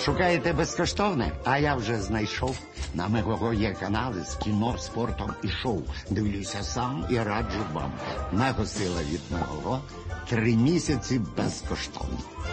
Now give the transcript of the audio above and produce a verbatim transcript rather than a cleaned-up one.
Шукаєте безкоштовне? А я вже знайшов. На Мегаго є канали з кіно, спортом і шоу. Дивлюся сам і раджу вам. Мегасила від Мегаго. Три місяці безкоштовно.